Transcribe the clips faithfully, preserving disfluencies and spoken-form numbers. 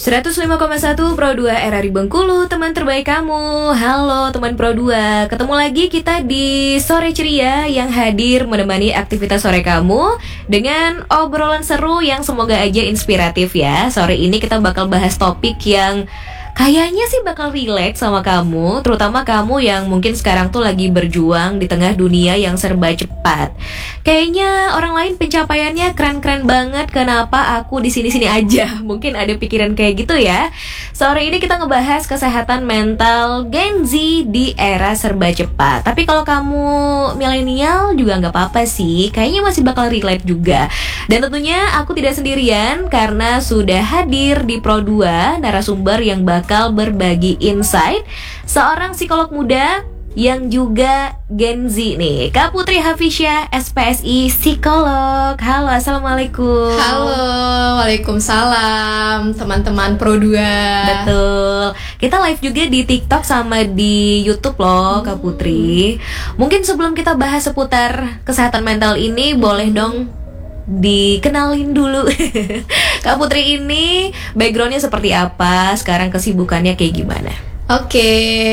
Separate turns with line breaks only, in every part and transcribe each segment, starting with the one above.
seratus lima koma satu Pro dua R R I Bengkulu, teman terbaik kamu. Halo teman Pro dua, ketemu lagi kita di Sore Ceria yang hadir menemani aktivitas sore kamu dengan obrolan seru yang semoga aja inspiratif ya. Sore ini kita bakal bahas topik yang kayaknya sih bakal relate sama kamu, terutama kamu yang mungkin sekarang tuh lagi berjuang di tengah dunia yang serba cepat. Kayaknya orang lain pencapaiannya keren-keren banget, kenapa aku di sini-sini aja? Mungkin ada pikiran kayak gitu ya. Sore ini kita ngebahas kesehatan mental Gen Z di era serba cepat. Tapi kalau kamu milenial juga nggak apa-apa sih, kayaknya masih bakal relate juga. Dan tentunya aku tidak sendirian karena sudah hadir di Pro dua narasumber yang bakal bakal berbagi insight, seorang psikolog muda yang juga Gen Z nih, Kak Putri Hafisya, S P S I Psikolog. Halo, assalamualaikum.
Halo, waalaikumsalam teman-teman Pro dua.
Betul, kita live juga di TikTok sama di YouTube loh, hmm. Kak Putri. Mungkin sebelum kita bahas seputar kesehatan mental ini, boleh dong dikenalin dulu Kak Putri ini backgroundnya seperti apa, sekarang kesibukannya kayak gimana?
Oke, okay.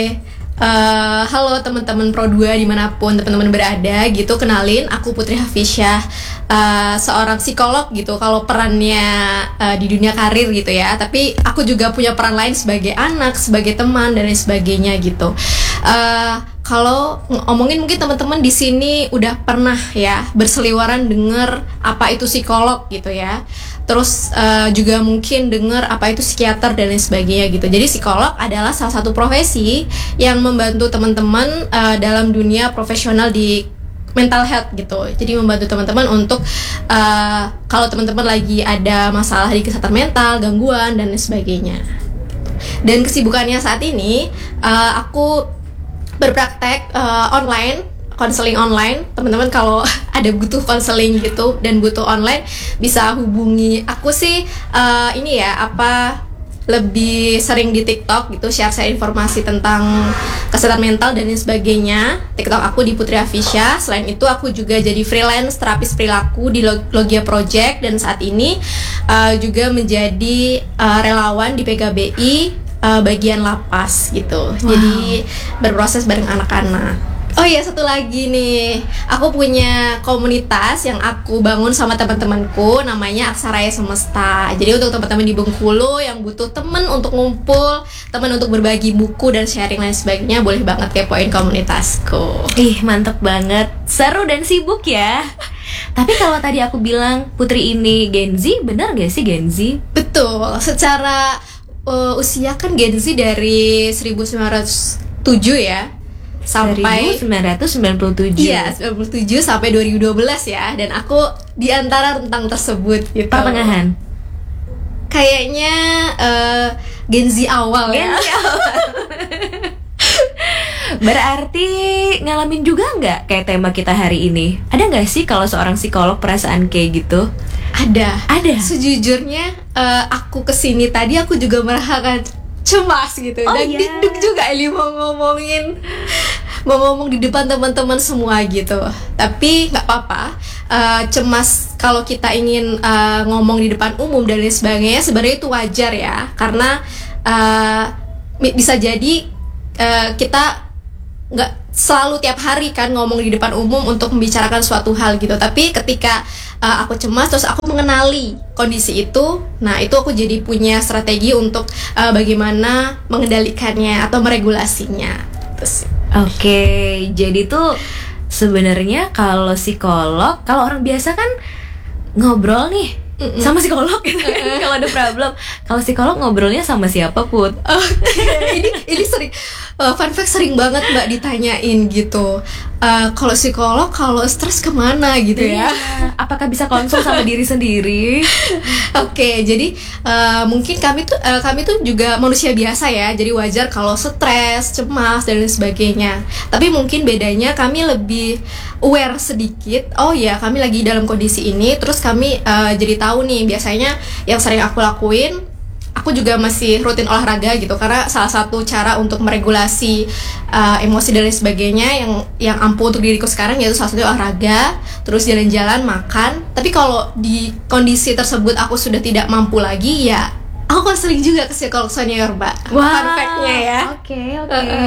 uh, halo teman-teman Pro dua dimanapun teman-teman berada gitu, kenalin aku Putri Hafisya, uh, seorang psikolog gitu kalau perannya uh, di dunia karir gitu ya. Tapi aku juga punya peran lain sebagai anak, sebagai teman dan lain sebagainya gitu. Uh, Kalau ngomongin mungkin teman-teman di sini udah pernah ya berseliweran dengar apa itu psikolog gitu ya. Terus uh, juga mungkin dengar apa itu psikiater dan lain sebagainya gitu. Jadi psikolog adalah salah satu profesi yang membantu teman-teman uh, dalam dunia profesional di mental health gitu. Jadi membantu teman-teman untuk uh, kalau teman-teman lagi ada masalah di kesehatan mental, gangguan dan lain sebagainya. Dan kesibukannya saat ini uh, aku berpraktek uh, online, konseling online. Teman-teman kalau ada butuh konseling gitu dan butuh online bisa hubungi aku sih. Uh, ini ya apa lebih sering di TikTok gitu, share-share informasi tentang kesehatan mental dan lain sebagainya. TikTok aku di Putri Hafisya. Selain itu aku juga jadi freelance terapis perilaku di Logia Project dan saat ini uh, juga menjadi uh, relawan di P K B I. Uh, bagian lapas gitu. Wow. Jadi berproses bareng anak-anak. Oh iya, satu lagi nih, aku punya komunitas yang aku bangun sama teman-temanku, namanya Aksaraya Semesta. Jadi untuk teman-teman di Bengkulu yang butuh teman untuk ngumpul, teman untuk berbagi buku dan sharing lain sebagainya, boleh banget kepoin komunitasku.
Ih, mantep banget, seru dan sibuk ya. Tapi kalau tadi aku bilang Putri ini Gen Z, benar gak sih Gen Z?
Betul, secara Uh, usia kan Gen Z dari seribu sembilan ratus tujuh ya sampai
seribu sembilan ratus sembilan puluh tujuh.
Iya, sembilan puluh tujuh sampai dua ribu dua belas ya. Dan aku di antara rentang tersebut gitu.
Pertengahan.
Kayaknya uh, Gen Z awal
Gen
ya.
Z awal. Berarti ngalamin juga nggak kayak tema kita hari ini? Ada nggak sih kalau seorang psikolog perasaan kayak gitu?
Ada,
ada.
Sejujurnya uh, aku kesini tadi aku juga merasakan cemas gitu.
Oh,
dan
yeah.
deg-deg juga ini mau ngomongin, mau ngomong di depan teman-teman semua gitu. Tapi nggak apa-apa. Uh, cemas kalau kita ingin uh, ngomong di depan umum dan lain sebagainya sebenarnya itu wajar ya, karena uh, bisa jadi uh, kita nggak selalu tiap hari kan ngomong di depan umum untuk membicarakan suatu hal gitu. Tapi ketika uh, aku cemas terus aku mengenali kondisi itu, nah itu aku jadi punya strategi untuk uh, bagaimana mengendalikannya atau meregulasinya. Terus
oke, jadi tuh sebenarnya kalau psikolog, kalau orang biasa kan ngobrol nih Mm-mm. sama psikolog gitu kan, kalau ada problem. Kalau psikolog ngobrolnya sama siapa, Put?
Okay. ini ini sering uh, fun fact, sering banget Mbak ditanyain gitu. Uh, kalau psikolog kalau stres kemana gitu ya?
Iya. Apakah bisa konsul sama diri sendiri?
Oke, okay, jadi uh, mungkin kami tuh uh, kami tuh juga manusia biasa ya. Jadi wajar kalau stres, cemas dan lain sebagainya. Tapi mungkin bedanya kami lebih aware sedikit. Oh ya, kami lagi dalam kondisi ini. Terus kami uh, jadi tahu nih biasanya yang sering aku lakuin. Aku juga masih rutin olahraga gitu, karena salah satu cara untuk meregulasi uh, emosi dan lain sebagainya yang yang ampuh untuk diriku sekarang yaitu salah satu olahraga, terus jalan-jalan, makan. Tapi kalau di kondisi tersebut aku sudah tidak mampu lagi, ya aku konseling juga ke psikolog senior, Mbak.
Wah,
Fun fact-nya ya.
Oke, oke.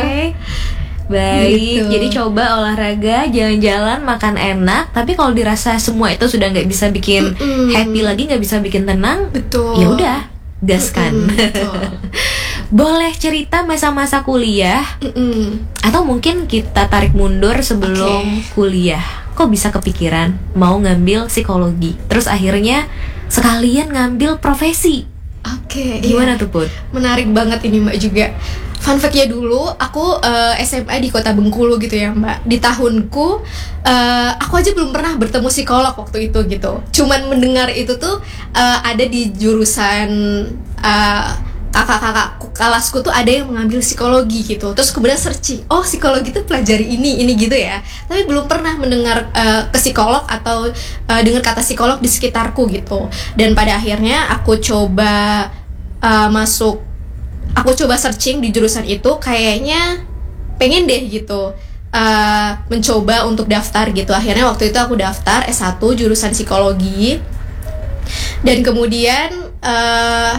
Baik,
Gitu.
jadi coba olahraga, jalan-jalan, makan enak. Tapi kalau dirasa semua itu sudah nggak bisa bikin
Mm-mm.
happy lagi, nggak bisa bikin tenang,
Betul.
ya udah, gaskan.
Mm-mm, betul.
Boleh cerita masa-masa kuliah,
Mm-mm.
atau mungkin kita tarik mundur sebelum
Oke.
kuliah. Kok bisa kepikiran mau ngambil psikologi, terus akhirnya sekalian ngambil profesi?
Oke,
Gimana
iya.
tuh, Put?
Menarik banget ini, Mbak, juga. Fun fact-nya dulu, aku eh, S M A di kota Bengkulu gitu ya, Mbak. Di tahunku, eh, aku aja belum pernah bertemu psikolog waktu itu gitu. Cuman mendengar itu tuh eh, ada di jurusan eh, kakak-kakak kelasku tuh ada yang mengambil psikologi gitu. Terus kemudian searching, oh psikologi itu pelajari ini, ini gitu ya. Tapi belum pernah mendengar eh, ke psikolog atau eh, dengar kata psikolog di sekitarku gitu. Dan pada akhirnya aku coba eh, masuk aku coba searching di jurusan itu, kayaknya pengen deh gitu uh, mencoba untuk daftar gitu. Akhirnya waktu itu aku daftar S satu jurusan psikologi. Dan kemudian uh,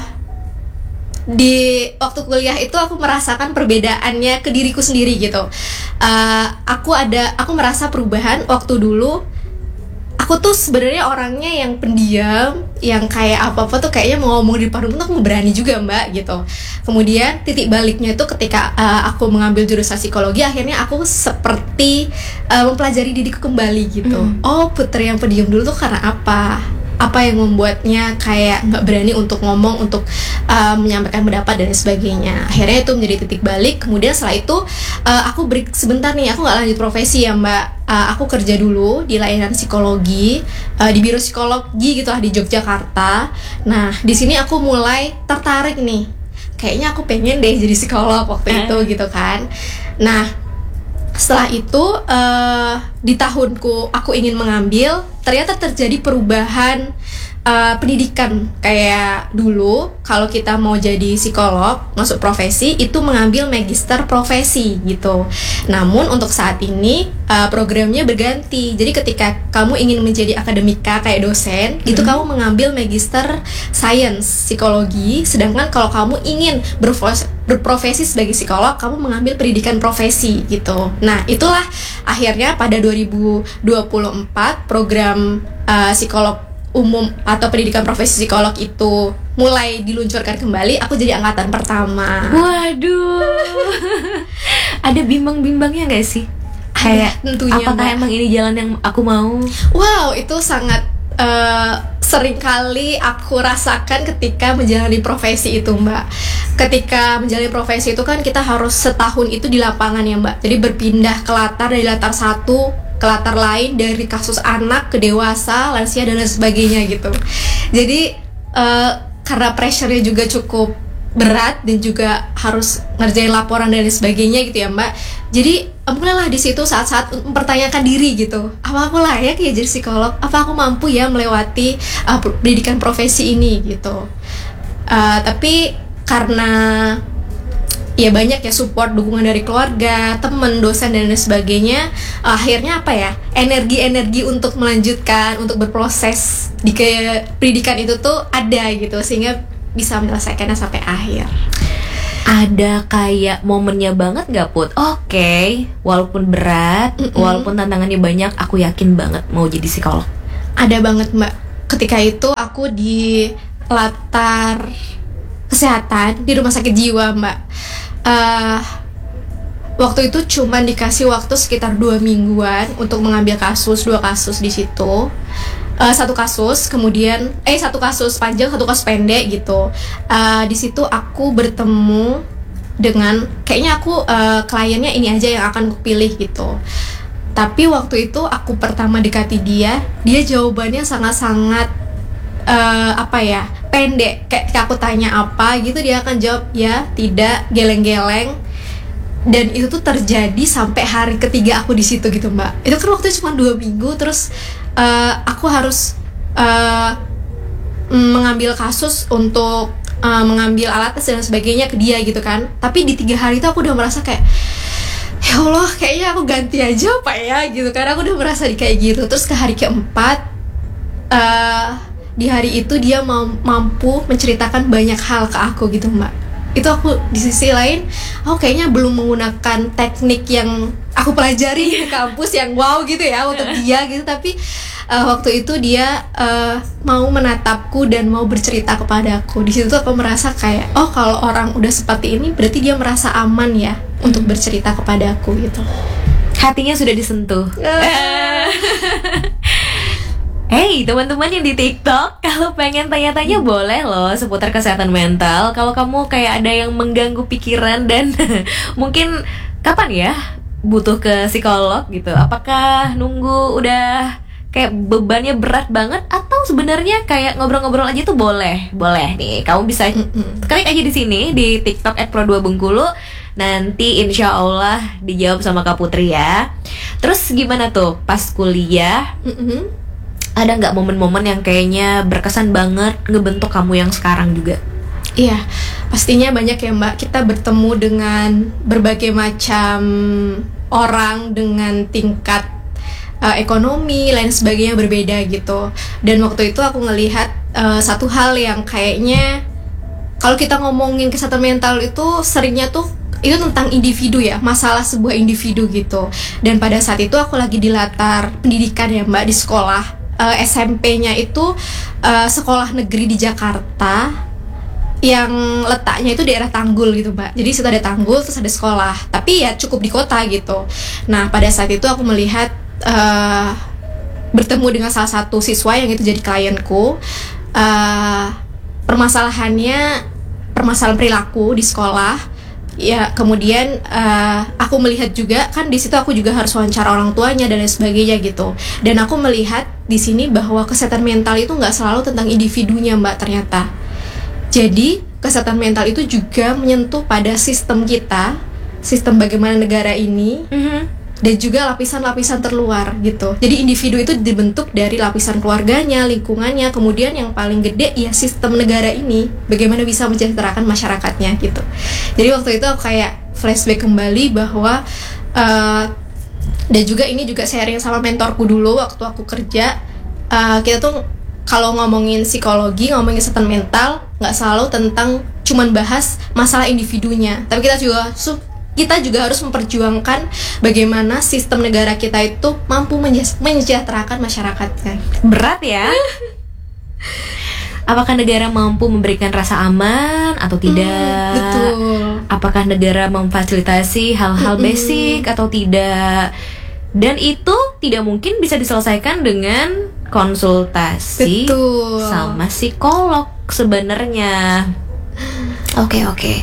di waktu kuliah itu aku merasakan perbedaannya ke diriku sendiri gitu. Uh, aku ada aku merasa perubahan waktu dulu. Aku tuh sebenarnya orangnya yang pendiam, yang kayak apa-apa tuh kayaknya mau ngomong di depan umum tuh aku berani juga, Mbak, gitu. Kemudian titik baliknya itu ketika uh, aku mengambil jurusan psikologi, akhirnya aku seperti uh, mempelajari diriku kembali gitu.
Mm.
Oh, Putri yang pendiam dulu tuh karena apa? Apa yang membuatnya kayak nggak berani untuk ngomong, untuk uh, menyampaikan pendapat dan sebagainya. Akhirnya itu menjadi titik balik. Kemudian setelah itu uh, aku break sebentar nih, aku nggak lanjut profesi ya, Mbak. Uh, aku kerja dulu di layanan psikologi, uh, di biro psikologi gitu lah di Yogyakarta. Nah, di sini aku mulai tertarik nih. Kayaknya aku pengen deh jadi psikolog waktu
Eh.
itu gitu kan. Nah, setelah itu uh, di tahunku aku ingin mengambil, ternyata terjadi perubahan uh, pendidikan. Kayak dulu kalau kita mau jadi psikolog masuk profesi itu mengambil magister profesi gitu. Namun untuk saat ini uh, programnya berganti. Jadi ketika kamu ingin menjadi akademika kayak dosen, itu
Hmm.
kamu mengambil magister science psikologi. Sedangkan kalau kamu ingin berfos- berprofesi sebagai psikolog, kamu mengambil pendidikan profesi gitu. Nah, itulah akhirnya pada dua ribu dua puluh empat program uh, psikolog umum atau pendidikan profesi psikolog itu mulai diluncurkan kembali. Aku jadi angkatan pertama.
Waduh, ada bimbang-bimbangnya nggak sih? Kayak
tentunya,
apakah
Mbak.
emang ini jalan yang aku mau?
Wow, itu sangat uh, sering kali aku rasakan ketika menjalani profesi itu, Mbak. Ketika menjalani profesi itu kan kita harus setahun itu di lapangan ya, Mbak. Jadi berpindah ke latar dari latar satu ke latar lain, dari kasus anak ke dewasa, lansia dan lain sebagainya gitu. Jadi uh, karena pressure-nya juga cukup berat dan juga harus ngerjain laporan dan lain sebagainya gitu ya, Mbak. Jadi mulailah di situ saat-saat mempertanyakan diri gitu. Apa aku layak ya jadi psikolog? Apa aku mampu ya melewati uh, pendidikan profesi ini gitu. Uh, tapi karena ya banyak ya support, dukungan dari keluarga, temen, dosen dan lain sebagainya, uh, akhirnya apa ya, energi-energi untuk melanjutkan, untuk berproses di ke pendidikan itu tuh ada gitu, sehingga bisa menyelesaikannya sampai akhir.
Ada kayak momennya banget nggak, Put? Oke, walaupun berat,
Mm-mm.
walaupun tantangannya banyak, aku yakin banget mau jadi psikolog.
Ada banget, Mbak. Ketika itu aku di latar kesehatan di rumah sakit jiwa, Mbak. Uh, waktu itu cuma dikasih waktu sekitar dua mingguan untuk mengambil kasus, dua kasus di situ. Uh, satu kasus, kemudian eh satu kasus panjang, satu kasus pendek gitu. Uh, di situ aku bertemu dengan kayaknya aku uh, kliennya ini aja yang akan aku pilih gitu. Tapi waktu itu aku pertama dekati dia, dia jawabannya sangat-sangat uh, apa ya, pendek. Kayak aku tanya apa gitu, dia akan jawab ya, tidak, geleng-geleng. Dan itu tuh terjadi sampai hari ketiga aku di situ gitu, Mbak. Itu kan waktu cuma dua minggu, terus uh, aku harus uh, mengambil kasus untuk uh, mengambil alat tes dan sebagainya ke dia gitu kan. Tapi di tiga hari itu aku udah merasa kayak, ya Allah, kayaknya aku ganti aja apa ya gitu, karena aku udah merasa di kayak gitu. Terus ke hari keempat, uh, di hari itu dia mau mampu menceritakan banyak hal ke aku gitu Mbak. Itu aku di sisi lain, aku kayaknya belum menggunakan teknik yang aku pelajari di kampus yang wow gitu ya untuk dia gitu, tapi uh, waktu itu dia uh, mau menatapku dan mau bercerita kepadaku. Di situ aku merasa kayak, oh kalau orang udah seperti ini berarti dia merasa aman ya hmm. untuk bercerita kepadaku gitu.
Hatinya sudah disentuh. Hey teman-teman yang di TikTok, kalau pengen tanya-tanya boleh loh seputar kesehatan mental. Kalau kamu kayak ada yang mengganggu pikiran dan mungkin kapan ya butuh ke psikolog gitu. Apakah nunggu udah kayak bebannya berat banget, atau sebenarnya kayak ngobrol-ngobrol aja tuh boleh? Boleh nih, kamu bisa klik aja di sini di TikTok at pro dua Bengkulu. Nanti insya Allah dijawab sama Kak Putri ya. Terus gimana tuh pas kuliah? Mm-hmm. Ada nggak momen-momen yang kayaknya berkesan banget ngebentuk kamu yang sekarang juga?
Iya, pastinya banyak ya Mbak. Kita bertemu dengan berbagai macam orang dengan tingkat uh, ekonomi lain sebagainya berbeda gitu. Dan waktu itu aku ngelihat uh, satu hal yang kayaknya kalau kita ngomongin kesehatan mental itu seringnya tuh itu tentang individu ya, masalah sebuah individu gitu. Dan pada saat itu aku lagi di latar pendidikan ya Mbak, di sekolah. Uh, S M P-nya itu uh, sekolah negeri di Jakarta yang letaknya itu daerah Tanggul gitu Mbak. Jadi situ ada Tanggul terus ada sekolah, tapi ya cukup di kota gitu. Nah pada saat itu aku melihat uh, bertemu dengan salah satu siswa yang itu jadi klienku. uh, Permasalahannya permasalahan perilaku di sekolah. Ya kemudian uh, aku melihat juga kan di situ aku juga harus wawancara orang tuanya dan lain sebagainya gitu. Dan aku melihat di sini bahwa kesehatan mental itu nggak selalu tentang individunya Mbak ternyata. Jadi kesehatan mental itu juga menyentuh pada sistem kita, sistem bagaimana negara ini, mm-hmm. dan juga lapisan-lapisan terluar gitu. Jadi individu itu dibentuk dari lapisan keluarganya, lingkungannya, kemudian yang paling gede ya sistem negara ini, bagaimana bisa mensejahterakan masyarakatnya gitu. Jadi waktu itu aku kayak flashback kembali bahwa uh, dan juga ini juga sharing sama mentorku dulu waktu aku kerja. Uh, kita tuh kalau ngomongin psikologi, ngomongin kesehatan mental, nggak selalu tentang cuman bahas masalah individunya, tapi kita juga su- kita juga harus memperjuangkan bagaimana sistem negara kita itu mampu menjes- menyejahterakan masyarakatnya.
Berat ya. Apakah negara mampu memberikan rasa aman atau tidak?
Hmm, betul.
Apakah negara memfasilitasi hal-hal hmm, basic atau tidak? Dan itu tidak mungkin bisa diselesaikan dengan konsultasi
betul.
sama psikolog sebenarnya. Oke okay, oke. Okay.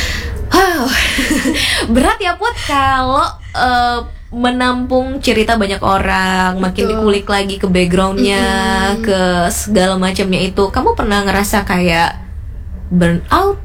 Wow. Berat ya Put kalau uh, menampung cerita banyak orang, betul. Makin dikulik lagi ke backgroundnya, mm-hmm. ke segala macamnya itu. Kamu pernah ngerasa kayak burn out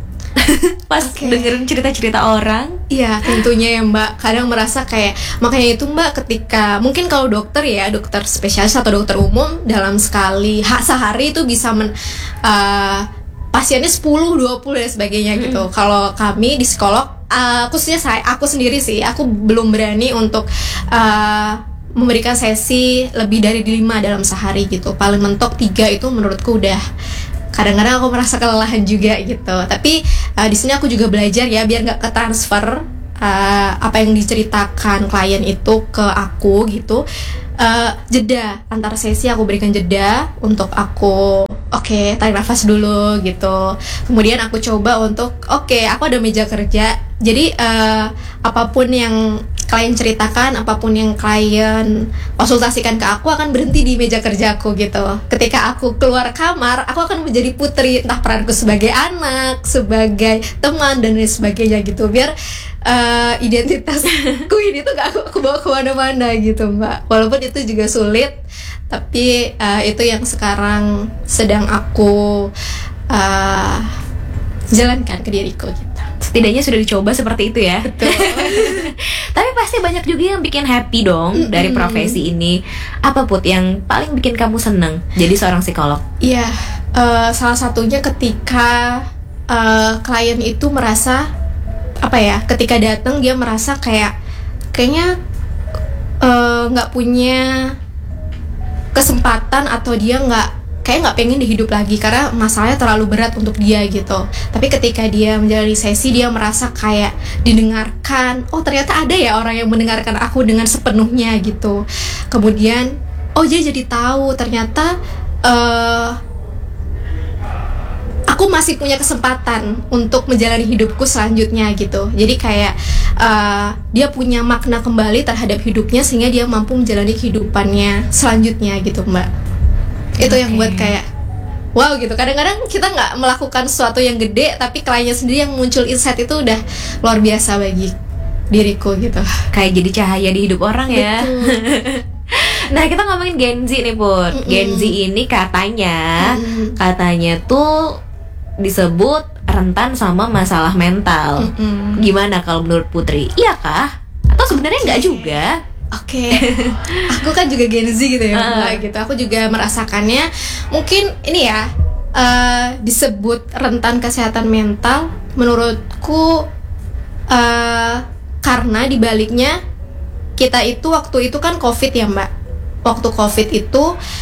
pas okay. dengerin cerita-cerita orang?
Iya tentunya ya Mbak. Kadang merasa kayak, makanya itu Mbak ketika mungkin kalau dokter ya, dokter spesialis atau dokter umum dalam sekali ha, sehari itu bisa men, uh, pasiennya sepuluh, dua puluh dan sebagainya mm-hmm. gitu. Kalau kami di psikolog, uh, khususnya saya, aku sendiri sih, aku belum berani untuk uh, memberikan sesi lebih dari lima dalam sehari gitu. Paling mentok tiga itu menurutku udah. Kadang-kadang aku merasa kelelahan juga gitu. Tapi uh, di sini aku juga belajar ya biar nggak ketransfer uh, apa yang diceritakan klien itu ke aku gitu. Uh, jeda antara sesi aku berikan jeda untuk aku oke okay, tarik nafas dulu gitu. Kemudian aku coba untuk oke okay, aku ada meja kerja. Jadi uh, apapun yang klien ceritakan, apapun yang klien konsultasikan ke aku akan berhenti di meja kerjaku gitu. Ketika aku keluar kamar, aku akan menjadi Putri, entah peranku sebagai anak, sebagai teman dan lain sebagainya gitu. Biar uh, identitasku ini tuh gak aku, aku bawa kemana-mana gitu Mbak. Walaupun itu juga sulit, tapi uh, itu yang sekarang sedang aku uh, jalankan ke diriku gitu.
Setidaknya sudah dicoba seperti itu ya.
Betul.
Tapi pasti banyak juga yang bikin happy dong mm-hmm. dari profesi ini. Apa Put yang paling bikin kamu seneng jadi seorang psikolog?
Iya, uh, salah satunya ketika uh, klien itu merasa apa ya? Ketika datang dia merasa kayak kayaknya nggak uh, punya kesempatan atau dia nggak kayak nggak pengen dihidup lagi karena masalahnya terlalu berat untuk dia gitu. Tapi ketika dia menjalani sesi, dia merasa kayak didengarkan. Oh ternyata ada ya orang yang mendengarkan aku dengan sepenuhnya gitu. Kemudian oh dia jadi tahu ternyata uh, aku masih punya kesempatan untuk menjalani hidupku selanjutnya gitu. Jadi kayak uh, dia punya makna kembali terhadap hidupnya sehingga dia mampu menjalani kehidupannya selanjutnya gitu Mbak. Itu okay. Yang buat kayak wow gitu. Kadang-kadang kita nggak melakukan sesuatu yang gede, tapi kliennya sendiri yang muncul insight itu udah luar biasa bagi diriku gitu.
Kayak jadi cahaya di hidup orang ya. Nah kita ngomongin Gen Z nih Put. Mm-mm. Gen Z ini katanya Mm-mm. katanya tuh disebut rentan sama masalah mental. Mm-mm. Gimana kalau menurut Putri? Iya kah? Atau sebenarnya nggak okay. juga?
Oke, okay. Aku kan juga Gen Z gitu ya, Mbak, uh. gitu. Aku juga merasakannya. Mungkin ini ya uh, disebut rentan kesehatan mental. Menurutku uh, karena dibaliknya kita itu waktu itu kan COVID ya, Mbak. Waktu COVID itu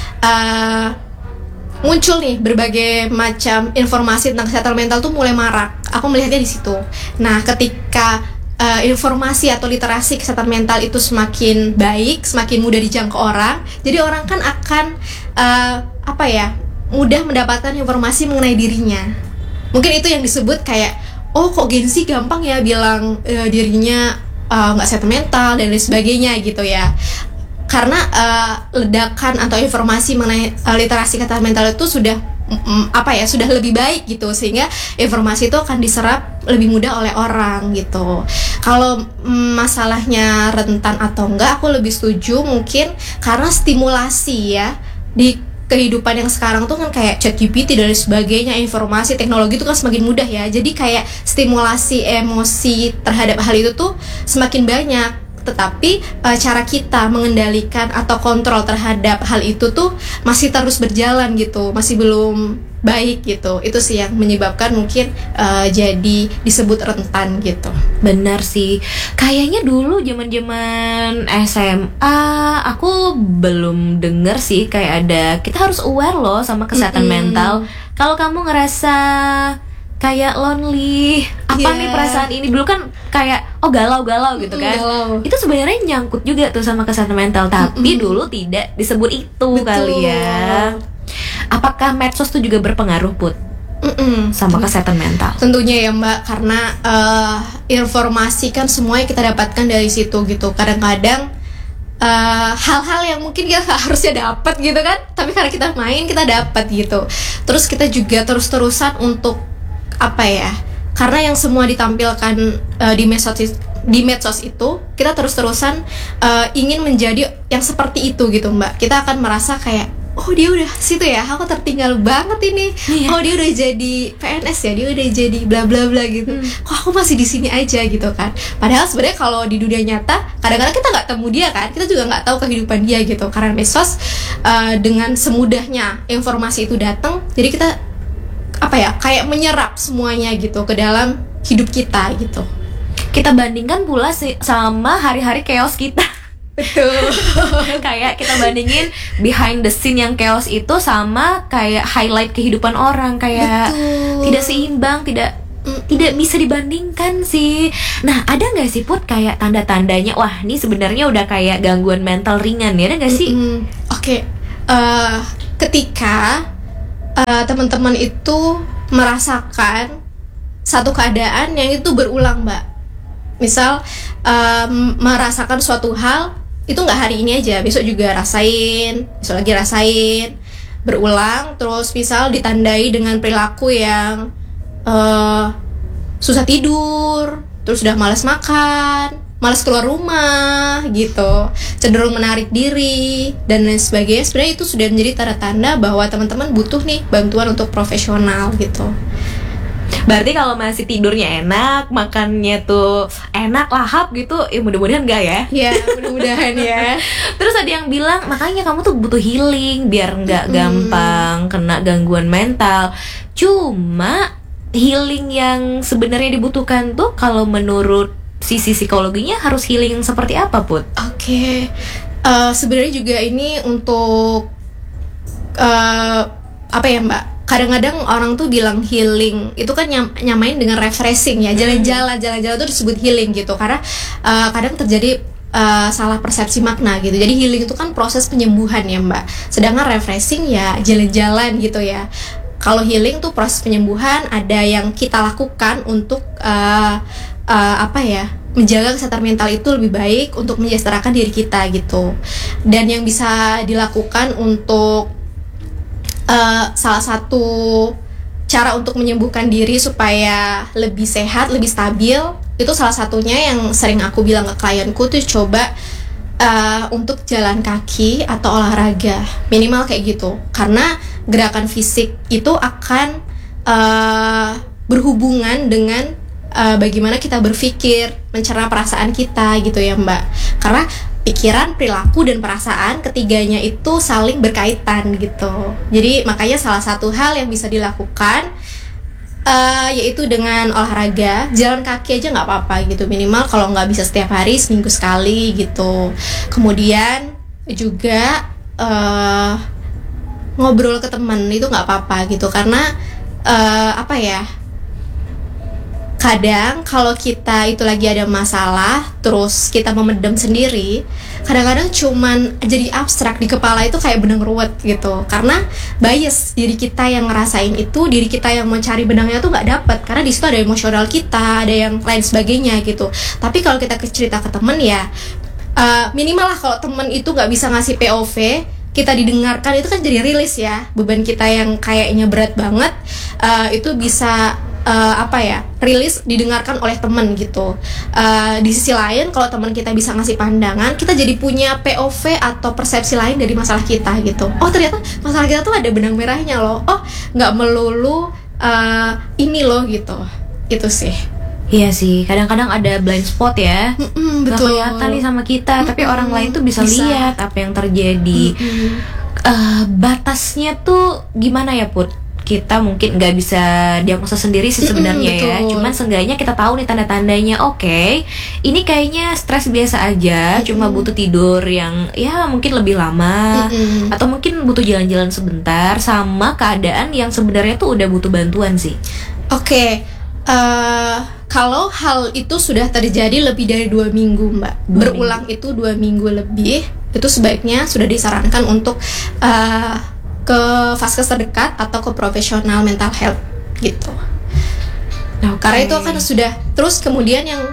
uh, muncul nih berbagai macam informasi tentang kesehatan mental tuh mulai marak. Aku melihatnya di situ. Nah, ketika Uh, informasi atau literasi kesehatan mental itu semakin baik, semakin mudah dijangkau orang, jadi orang kan akan uh, apa ya, mudah mendapatkan informasi mengenai dirinya. Mungkin itu yang disebut kayak, oh kok Gen Z gampang ya bilang uh, dirinya nggak uh, sehat mental dan lain sebagainya gitu ya. Karena uh, ledakan atau informasi mengenai uh, literasi kesehatan mental itu sudah mm, apa ya sudah lebih baik gitu, sehingga informasi itu akan diserap lebih mudah oleh orang gitu. Kalau mm, masalahnya rentan atau enggak, aku lebih setuju mungkin karena stimulasi ya di kehidupan yang sekarang tuh kan kayak ChatGPT dan sebagainya, informasi teknologi itu kan semakin mudah ya. Jadi kayak stimulasi emosi terhadap hal itu tuh semakin banyak. Tetapi e, cara kita mengendalikan atau kontrol terhadap hal itu tuh masih terus berjalan gitu, masih belum baik gitu. Itu sih yang menyebabkan mungkin e, jadi disebut rentan gitu.
Benar sih. Kayaknya dulu zaman-zaman S M A aku belum denger sih kayak ada kita harus aware loh sama kesehatan mm-hmm. mental. Kalau kamu ngerasa kayak lonely, apa yeah. nih perasaan ini, dulu kan kayak oh galau-galau gitu kan.
Galau.
Itu sebenarnya nyangkut juga tuh sama kesehatan mental, tapi mm-hmm. dulu tidak disebut itu. Betul. Kali ya. Apakah medsos tuh juga berpengaruh Put Mm-mm. sama kesehatan mental?
Tentunya ya Mbak, karena uh, informasi kan semuanya kita dapatkan dari situ gitu. Kadang-kadang uh, hal-hal yang mungkin kita harusnya dapat gitu kan, tapi karena kita main kita dapat gitu. Terus kita juga terus-terusan untuk apa ya, karena yang semua ditampilkan uh, di medsos di medsos itu kita terus-terusan uh, ingin menjadi yang seperti itu gitu Mbak. Kita akan merasa kayak oh dia udah situ ya, aku tertinggal banget ini. Iya. Oh dia udah jadi P N S ya, dia udah jadi bla bla bla gitu. hmm. Kok aku masih di sini aja gitu kan. Padahal sebenarnya kalau di dunia nyata kadang-kadang kita nggak temu dia kan, kita juga nggak tahu kehidupan dia gitu. Karena medsos uh, dengan semudahnya informasi itu datang, jadi kita apa ya kayak menyerap semuanya gitu ke dalam hidup kita gitu.
Kita bandingkan pula sih sama hari-hari chaos kita.
Betul.
Kayak kita bandingin behind the scene yang chaos itu sama kayak highlight kehidupan orang, kayak betul. Tidak seimbang, tidak mm. tidak bisa dibandingkan sih. Nah ada nggak sih Put kayak tanda-tandanya wah ini sebenarnya udah kayak gangguan mental ringan ya, ada nggak sih?
Oke, okay. uh, ketika Uh, teman-teman itu merasakan satu keadaan yang itu berulang Mbak. Misal um, merasakan suatu hal itu nggak hari ini aja, besok juga rasain, besok lagi rasain, berulang. Terus misal ditandai dengan perilaku yang uh, susah tidur, terus udah malas makan, malas keluar rumah gitu, cenderung menarik diri dan lain sebagainya. Sebenarnya itu sudah menjadi tanda-tanda bahwa teman-teman butuh nih bantuan untuk profesional gitu.
Berarti kalau masih tidurnya enak, makannya tuh enak, lahap gitu, ya mudah-mudahan enggak ya?
Iya, mudah-mudahan ya.
Terus ada yang bilang, makanya kamu tuh butuh healing biar nggak mm-hmm. gampang kena gangguan mental. Cuma healing yang sebenarnya dibutuhkan tuh kalau menurut sisi psikologinya harus healing seperti apa Put?
Oke, okay. uh, sebenarnya juga ini untuk uh, apa ya Mbak, kadang-kadang orang tuh bilang healing itu kan nyam, nyamain dengan refreshing ya, jalan-jalan jalan-jalan tuh disebut healing gitu, karena uh, kadang terjadi uh, salah persepsi makna gitu. Jadi healing itu kan proses penyembuhan ya Mbak, sedangkan refreshing ya jalan-jalan gitu ya. Kalau healing tuh proses penyembuhan, ada yang kita lakukan untuk uh, uh, apa ya, menjaga kesehatan mental itu lebih baik untuk mensejahterakan diri kita gitu. Dan yang bisa dilakukan untuk Uh, salah satu cara untuk menyembuhkan diri supaya lebih sehat, lebih stabil, itu salah satunya yang sering aku bilang ke klienku tuh coba uh, untuk jalan kaki atau olahraga minimal kayak gitu, karena gerakan fisik itu akan uh, berhubungan dengan uh, bagaimana kita berpikir, mencerna perasaan kita gitu ya Mbak, karena pikiran, perilaku, dan perasaan ketiganya itu saling berkaitan gitu. Jadi makanya salah satu hal yang bisa dilakukan uh, yaitu dengan olahraga, jalan kaki aja nggak apa-apa gitu, minimal kalau nggak bisa setiap hari, seminggu sekali gitu. Kemudian juga uh, ngobrol ke teman itu nggak apa-apa gitu, karena uh, apa ya, kadang kalau kita itu lagi ada masalah terus kita memendam sendiri, kadang-kadang cuman jadi abstrak di kepala itu kayak benang ruwet gitu, karena bias diri kita yang ngerasain itu, diri kita yang mencari benangnya tuh nggak dapet, karena di situ ada emosional kita, ada yang lain sebagainya gitu. Tapi kalau kita cerita ke temen ya uh, minimal lah, kalau temen itu nggak bisa ngasih P O V, kita didengarkan, itu kan jadi rilis ya, beban kita yang kayaknya berat banget uh, itu bisa Uh, apa ya, rilis, didengarkan oleh teman gitu. Uh, di sisi lain, kalau teman kita bisa ngasih pandangan, kita jadi punya P O V atau persepsi lain dari masalah kita gitu. Oh ternyata masalah kita tuh ada benang merahnya loh. Oh nggak melulu uh, ini loh gitu. Itu sih.
Iya sih, kadang-kadang ada blind spot ya.
Mm-mm,
betul. Gak kelihatan nih sama kita, Mm-mm. tapi orang lain tuh bisa, bisa. lihat apa yang terjadi. Uh, batasnya tuh gimana ya Put? Kita mungkin nggak bisa diagnosa sendiri sih sebenarnya mm, ya, cuman seenggaknya kita tahu nih tanda-tandanya. Oke, okay, ini kayaknya stres biasa aja, mm, cuma butuh tidur yang ya mungkin lebih lama, mm, atau mungkin butuh jalan-jalan sebentar, sama keadaan yang sebenarnya tuh udah butuh bantuan sih.
Oke, okay. uh, kalau hal itu sudah terjadi lebih dari dua minggu Mbak, dua berulang minggu. Itu dua minggu lebih, itu sebaiknya sudah disarankan untuk uh, ke vaskes terdekat atau ke profesional mental health gitu. Okay. Karena itu akan sudah, terus kemudian yang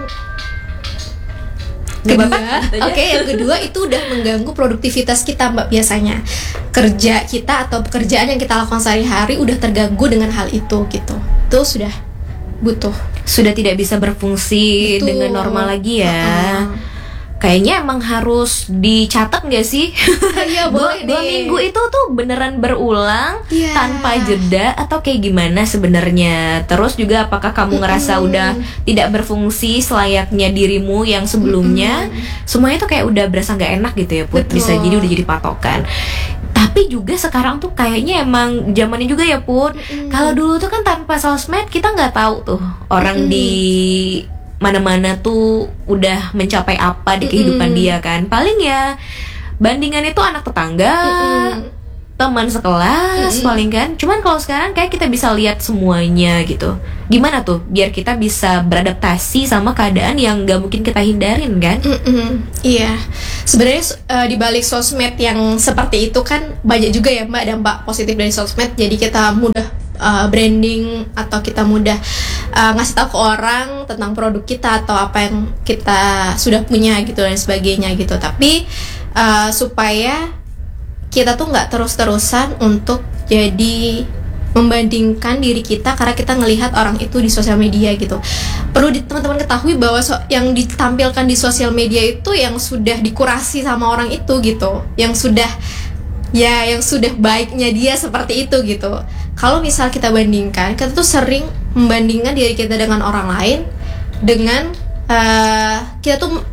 kedua, oke okay, yang kedua itu udah mengganggu produktivitas kita Mbak, biasanya kerja kita atau pekerjaan yang kita lakukan sehari-hari udah terganggu dengan hal itu gitu. Itu sudah butuh,
sudah tidak bisa berfungsi Betul. dengan normal lagi ya. Uh-uh. Kayaknya emang harus dicatat nggak sih?
Iya boleh
dua, dua minggu itu tuh beneran berulang yeah. tanpa jeda atau kayak gimana sebenarnya? Terus juga apakah kamu ngerasa mm-hmm. udah tidak berfungsi selayaknya dirimu yang sebelumnya? Mm-hmm. Semuanya tuh kayak udah berasa nggak enak gitu ya Put. Betul. Bisa jadi udah jadi patokan. Tapi juga sekarang tuh kayaknya emang zamannya juga ya Put. Mm-hmm. Kalau dulu tuh kan tanpa sosmed kita nggak tahu tuh orang mm-hmm. di mana-mana tuh udah mencapai apa di kehidupan mm-hmm. dia kan. Paling ya bandingannya tuh anak tetangga, mm-hmm. teman sekelas, mm-hmm. paling kan. Cuman kalau sekarang kayak kita bisa lihat semuanya gitu. Gimana tuh biar kita bisa beradaptasi sama keadaan yang gak mungkin kita hindarin kan?
Mm-hmm. Iya. Sebenarnya uh, di balik sosmed yang seperti itu kan banyak juga ya Mbak dampak positif dari sosmed. Jadi kita mudah Uh, branding atau kita mudah uh, ngasih tahu ke orang tentang produk kita atau apa yang kita sudah punya gitu dan sebagainya gitu. Tapi uh, supaya kita tuh nggak terus-terusan untuk jadi membandingkan diri kita karena kita ngelihat orang itu di sosial media gitu. Perlu di, teman-teman ketahui bahwa so, yang ditampilkan di sosial media itu yang sudah dikurasi sama orang itu gitu, yang sudah ya yang sudah baiknya dia seperti itu gitu. Kalau misal kita bandingkan, kita tuh sering membandingkan diri kita dengan orang lain, dengan uh, kita tuh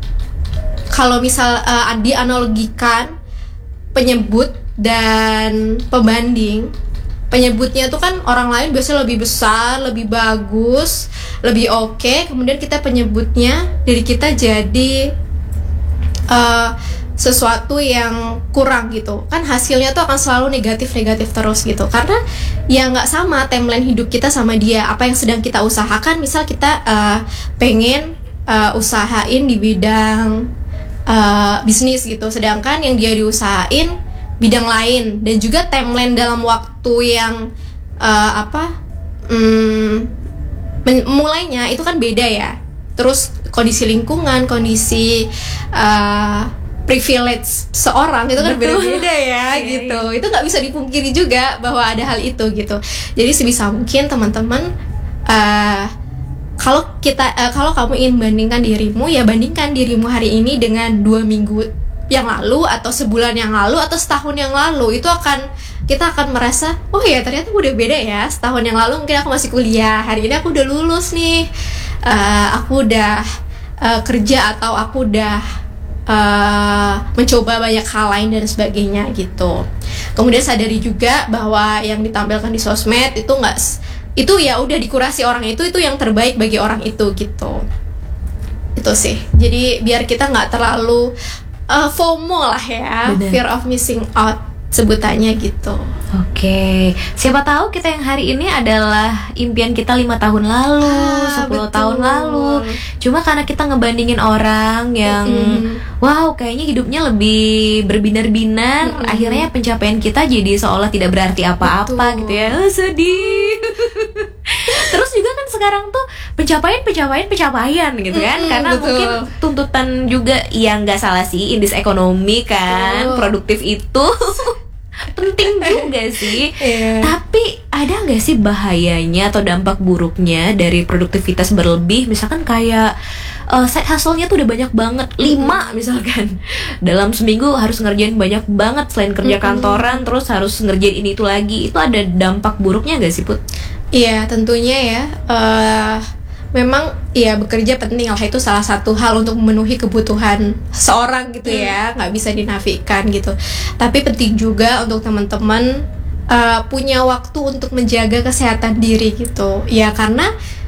kalau misal uh, dianalogikan penyebut dan pembanding, penyebutnya tuh kan orang lain biasanya lebih besar, lebih bagus, lebih oke, kemudian kita penyebutnya diri kita jadi uh, sesuatu yang kurang gitu kan, hasilnya tuh akan selalu negatif-negatif terus gitu, karena ya nggak sama timeline hidup kita sama dia. Apa yang sedang kita usahakan, misal kita uh, pengen uh, usahain di bidang uh, bisnis gitu, sedangkan yang dia diusahain bidang lain, dan juga timeline dalam waktu yang uh, apa um, mulainya itu kan beda ya. Terus kondisi lingkungan, kondisi uh, privilege seorang itu kan beda-beda ya gitu. Itu nggak bisa dipungkiri juga bahwa ada hal itu gitu. Jadi sebisa mungkin teman-teman, uh, kalau kita uh, kalau kamu ingin bandingkan dirimu, ya bandingkan dirimu hari ini dengan dua minggu yang lalu, atau sebulan yang lalu, atau setahun yang lalu. Itu akan, kita akan merasa, oh ya ternyata udah beda ya. Setahun yang lalu mungkin aku masih kuliah, hari ini aku udah lulus nih, uh, aku udah uh, kerja, atau aku udah Uh, mencoba banyak hal lain dan sebagainya gitu. Kemudian sadari juga bahwa yang ditampilkan di sosmed itu nggak, itu ya udah dikurasi orang itu, itu yang terbaik bagi orang itu gitu. Itu sih. Jadi biar kita nggak terlalu uh, FOMO lah ya, bener. Fear of missing out sebutannya gitu.
Oke, siapa tahu kita yang hari ini adalah impian kita lima tahun lalu, ah, sepuluh tahun lalu. Cuma karena kita ngebandingin orang yang mm-hmm. wow, kayaknya hidupnya lebih berbinar-binar, mm-hmm. akhirnya pencapaian kita jadi seolah tidak berarti apa-apa. Betul. Gitu ya. Oh, sedih. Terus juga kan sekarang tuh pencapaian-pencapaian pencapaian gitu kan, mm-hmm, karena betul. Mungkin tuntutan juga, yang nggak salah sih, indeks ekonomi kan, betul. Produktif itu penting juga sih. Yeah. Tapi ada nggak sih bahayanya atau dampak buruknya dari produktivitas berlebih? Misalkan kayak uh, side hustle-nya tuh udah banyak banget, lima misalkan dalam seminggu harus ngerjain banyak banget, selain kerja kantoran terus harus ngerjain ini itu lagi. Itu ada dampak buruknya nggak sih, Put?
Iya, tentunya ya. Uh, memang ya bekerja penting lah, itu salah satu hal untuk memenuhi kebutuhan seorang gitu ya, nggak bisa dinafikan gitu. Tapi penting juga untuk teman-teman uh, punya waktu untuk menjaga kesehatan diri gitu ya, karena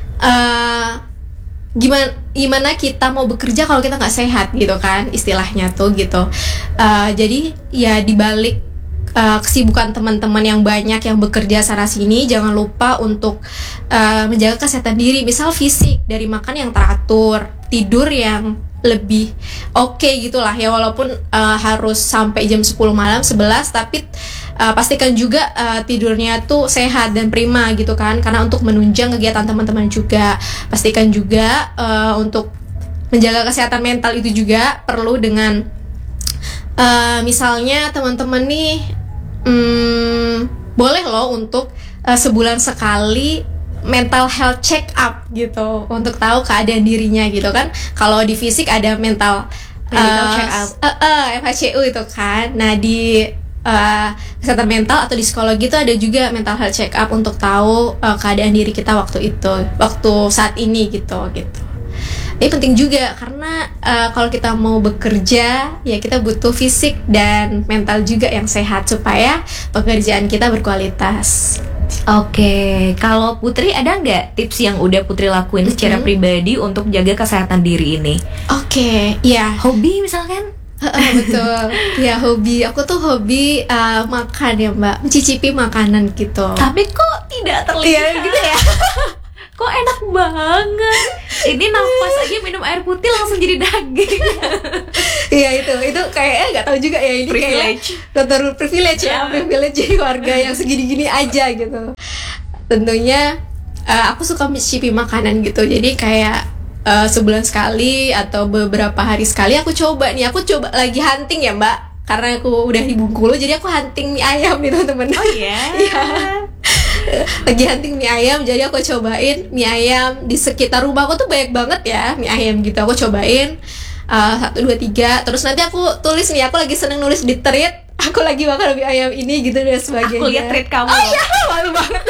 uh, gimana gimana kita mau bekerja kalau kita nggak sehat gitu kan, istilahnya tuh gitu. Uh, jadi ya dibalik Uh, kesibukan teman-teman yang banyak yang bekerja sana sini, jangan lupa untuk uh, menjaga kesehatan diri, misal fisik, dari makan yang teratur, tidur yang lebih oke okay gitulah ya, walaupun uh, harus sampai jam sepuluh malam, sebelas, tapi uh, pastikan juga uh, tidurnya tuh sehat dan prima gitu kan, karena untuk menunjang kegiatan teman-teman juga. Pastikan juga uh, untuk menjaga kesehatan mental itu juga perlu dengan uh, misalnya teman-teman nih Hmm, boleh loh untuk uh, sebulan sekali mental health check up gitu, untuk tahu keadaan dirinya gitu kan. Kalau di fisik ada mental uh, check up, uh, uh, M H C U itu kan. Nah di uh, kesehatan mental atau di psikologi itu ada juga mental health check up untuk tahu uh, keadaan diri kita waktu itu, waktu saat ini gitu gitu. Ini penting juga karena uh, kalau kita mau bekerja ya kita butuh fisik dan mental juga yang sehat supaya pekerjaan kita berkualitas.
Oke, kalau Putri ada nggak tips yang udah Putri lakuin mm-hmm. secara pribadi untuk jaga kesehatan diri ini?
Oke, ya.
Hobi misalkan?
Uh, uh, betul. Ya hobi, aku tuh hobi uh, makan ya Mbak, mencicipi makanan gitu.
Tapi kok tidak terlihat ya, gitu ya? Kok enak banget. Ini nafas aja minum air putih langsung jadi daging.
Iya itu, itu kayaknya nggak tahu juga ya, ini privilege. Kayak privilege ya, yeah. privilege jadi warga yang segini-gini aja gitu. Tentunya uh, aku suka mencicipi makanan gitu. Jadi kayak uh, sebulan sekali atau beberapa hari sekali aku coba nih. Aku coba lagi hunting ya Mbak, karena aku udah di Bengkulu, jadi aku hunting mie ayam nih teman-teman.
Oh iya. Yeah.
Lagi hunting mie ayam, jadi aku cobain mie ayam di sekitar rumah aku tuh banyak banget ya mie ayam gitu. Aku cobain uh, satu dua tiga, terus nanti aku tulis nih, aku lagi seneng nulis di tweet, aku lagi makan mie ayam ini gitu dan sebagainya.
Aku lihat tweet kamu.
Oh iya, malu banget.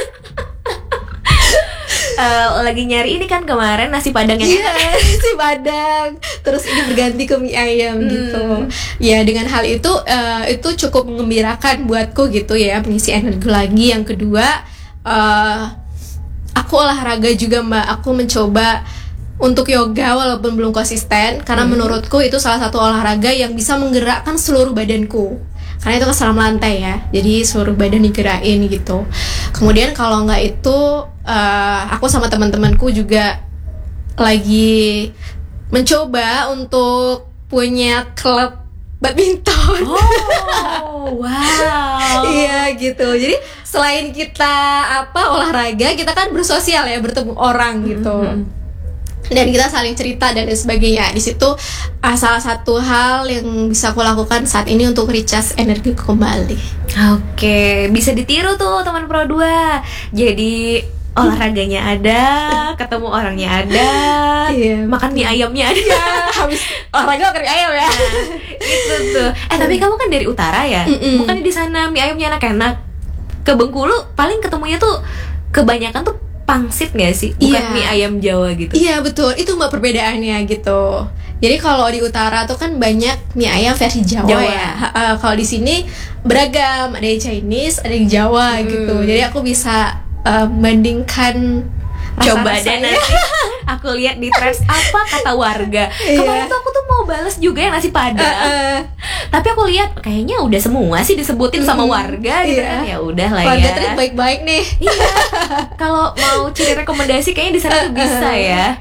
Uh, lagi nyari ini kan kemarin nasi padang yang
yeah, nasi padang, terus ini berganti ke mie ayam hmm. gitu. Ya dengan hal itu uh, itu cukup mengembirakan buatku gitu ya, mengisi energi lagi. Yang kedua, uh, aku olahraga juga Mbak. Aku mencoba untuk yoga walaupun belum konsisten, karena hmm. menurutku itu salah satu olahraga yang bisa menggerakkan seluruh badanku. Karena itu kan salam lantai ya, jadi seluruh badan digerakin gitu. Kemudian kalau nggak itu, uh, aku sama teman-temanku juga lagi mencoba untuk punya klub badminton.
Oh, wow.
Iya gitu. Jadi selain kita apa olahraga, kita kan bersosial ya, bertemu orang gitu. Mm-hmm. Dan kita saling cerita dan lain sebagainya. Di situ uh, salah satu hal yang bisa aku lakukan saat ini untuk recharge energi kembali.
Oke, bisa ditiru tuh teman Pro dua. Jadi olahraganya ada, ketemu orangnya ada,
iya,
makan mie ayamnya ada.
Ya, habis olahraga makan mie ayam ya.
Nah, itu tuh. Eh tapi kamu kan dari utara ya?
Mm-mm.
Bukan di sana mie ayamnya enak-enak. Ke Bengkulu paling ketemunya tuh kebanyakan tuh pangsit nggak sih? Bukan
yeah.
mie ayam Jawa gitu.
Iya betul, itu mbak perbedaannya gitu. Jadi kalau di utara tuh kan banyak mie ayam versi Jawa,
Jawa.
ya. Uh, kalau di sini beragam, ada yang Chinese, ada yang Jawa hmm. gitu. Jadi aku bisa uh, bandingkan
coba deh nanti aku lihat di trends apa kata warga. Kemarin tuh aku tuh mau bales juga yang nasi padang. Uh, uh. Tapi aku lihat kayaknya udah semua sih disebutin sama warga gitu kan. Ya udah lah ya.
Warga tadi baik-baik nih.
Iya. Kalau mau cari rekomendasi kayaknya di sana tuh bisa ya.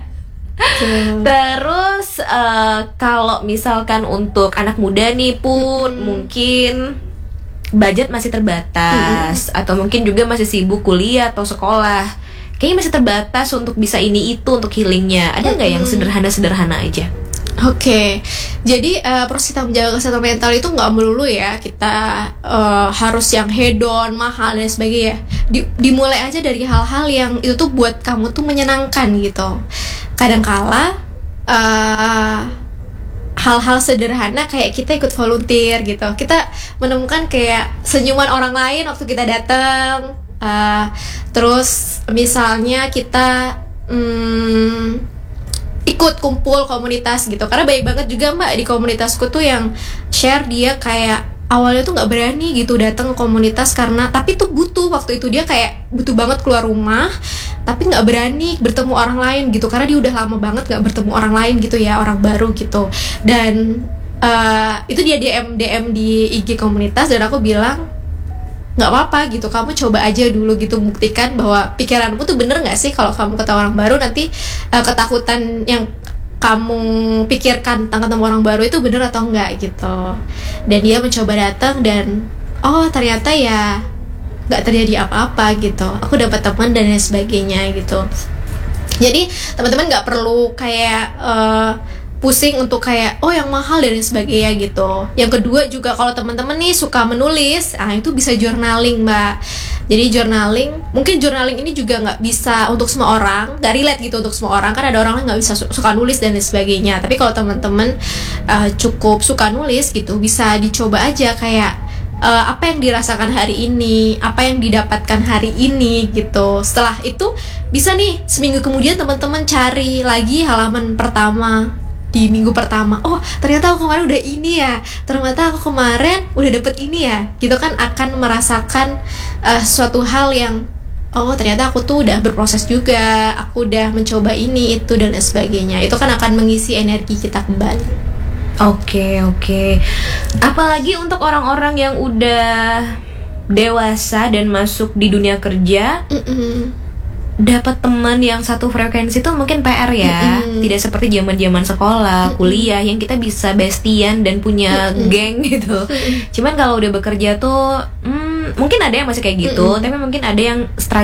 Terus uh, kalau misalkan untuk anak muda nih pun hmm. mungkin budget masih terbatas hmm. atau mungkin juga masih sibuk kuliah atau sekolah. Kayaknya masih terbatas untuk bisa ini itu untuk healingnya. Ada nggak yang sederhana-sederhana aja?
Oke, okay. Jadi uh, proses kita menjaga kesehatan mental itu nggak melulu ya kita uh, harus yang hedon, mahal dan sebagainya. Di, dimulai aja dari hal-hal yang itu tuh buat kamu tuh menyenangkan gitu. Kadangkala uh, hal-hal sederhana kayak kita ikut volunteer gitu. Kita menemukan kayak senyuman orang lain waktu kita datang. Uh, terus misalnya kita um, ikut kumpul komunitas gitu, karena banyak banget juga mbak di komunitasku tuh yang share dia kayak awalnya tuh nggak berani gitu datang ke komunitas karena tapi tuh butuh waktu itu dia kayak butuh banget keluar rumah tapi nggak berani bertemu orang lain gitu karena dia udah lama banget nggak bertemu orang lain gitu ya, orang baru gitu. Dan uh, itu dia D M D M di I G komunitas dan aku bilang nggak apa-apa gitu, kamu coba aja dulu gitu, buktikan bahwa pikiranmu tuh bener nggak sih kalau kamu ketemu orang baru nanti uh, ketakutan yang kamu pikirkan tentang ketemu orang baru itu bener atau enggak gitu. Dan dia mencoba datang dan oh ternyata ya nggak terjadi apa-apa gitu, aku dapat teman dan lain sebagainya gitu. Jadi teman-teman nggak perlu kayak uh, pusing untuk kayak oh yang mahal dan lain sebagainya gitu. Yang kedua juga kalau teman-teman nih suka menulis, ah itu bisa journaling mbak. Jadi journaling, mungkin journaling ini juga nggak bisa untuk semua orang, nggak relate gitu untuk semua orang. Kan ada orang yang nggak bisa su- suka nulis dan lain sebagainya. Tapi kalau teman-teman uh, cukup suka nulis gitu, bisa dicoba aja kayak uh, apa yang dirasakan hari ini, apa yang didapatkan hari ini gitu. Setelah itu bisa nih seminggu kemudian teman-teman cari lagi halaman pertama di minggu pertama, oh ternyata aku kemarin udah ini ya, ternyata aku kemarin udah dapet ini ya, gitu kan akan merasakan uh, suatu hal yang oh ternyata aku tuh udah berproses juga, aku udah mencoba ini itu dan lain sebagainya. Itu kan akan mengisi energi kita kembali.
Oke oke. Apalagi untuk orang-orang yang udah dewasa dan masuk di dunia kerja. Mm-mm. Dapat teman yang satu frekuensi tuh mungkin P R ya. Mm-hmm. Tidak seperti zaman-zaman sekolah, mm-hmm. kuliah yang kita bisa bestian dan punya mm-hmm. geng gitu. Mm-hmm. Cuman kalau udah bekerja tuh hmm, mungkin ada yang masih kayak gitu, mm-hmm. tapi mungkin ada yang